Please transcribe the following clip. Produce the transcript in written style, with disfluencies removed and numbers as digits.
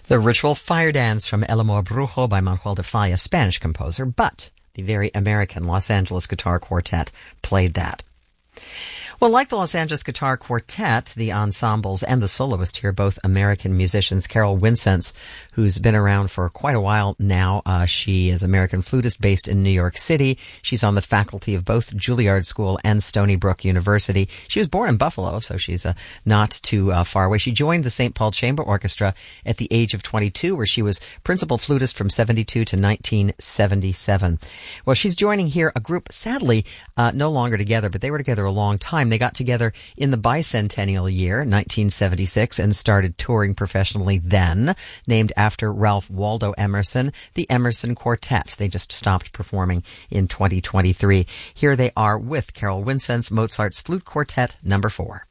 The Ritual Fire Dance from El Amor Brujo by Manuel de Falla, Spanish composer, but the very American Los Angeles Guitar Quartet played that. Well, like the Los Angeles Guitar Quartet, the ensembles and the soloist here, both American musicians. Carol Winsence, who's been around for quite a while now. She is American flutist based in New York City. She's on the faculty of both Juilliard School and Stony Brook University. She was born in Buffalo, so she's not too far away. She joined the St. Paul Chamber Orchestra at the age of 22, where she was principal flutist from 72 to 1977. Well, she's joining here a group, sadly, no longer together, but they were together a long time. They got together in the bicentennial year, 1976, and started touring professionally then, named after Ralph Waldo Emerson, the Emerson Quartet. They just stopped performing in 2023. Here they are with Carol Winsence, Mozart's Flute Quartet, number 4.